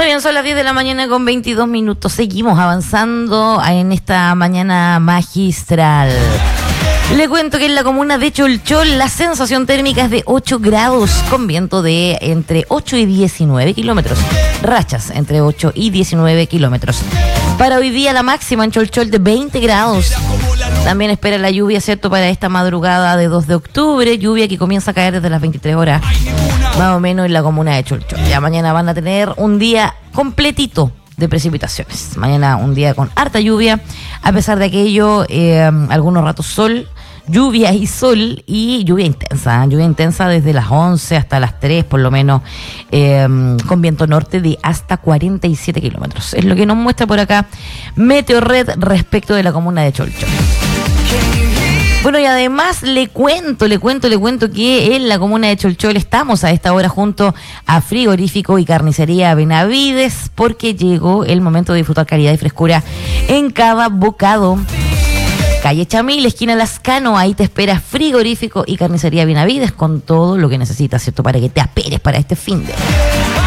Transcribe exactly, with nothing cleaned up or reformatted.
Muy bien, son las diez de la mañana con veintidós minutos. Seguimos avanzando en esta mañana magistral. Le cuento que en la comuna de Cholchol la sensación térmica es de ocho grados con viento de entre ocho y diecinueve kilómetros. Rachas entre ocho y diecinueve kilómetros. Para hoy día la máxima en Cholchol de veinte grados. También espera la lluvia, ¿cierto?, para esta madrugada de dos de octubre. Lluvia que comienza a caer desde las veintitrés horas, más o menos en la comuna de Cholchol. Ya mañana van a tener un día completito de precipitaciones. Mañana un día con harta lluvia. A pesar de aquello, eh, algunos ratos sol, lluvia y sol y lluvia intensa, ¿eh? lluvia intensa desde las once hasta las tres por lo menos, eh, con viento norte de hasta cuarenta y siete kilómetros. Es lo que nos muestra por acá Meteorred respecto de la comuna de Cholchol. Bueno, y además le cuento, le cuento, le cuento que en la comuna de Cholchol estamos a esta hora junto a Frigorífico y Carnicería Benavides, porque llegó el momento de disfrutar calidad y frescura en cada bocado. Calle Chamil, esquina Lascano, ahí te espera Frigorífico y Carnicería Benavides con todo lo que necesitas, ¿cierto?, para que te aperes para este fin de...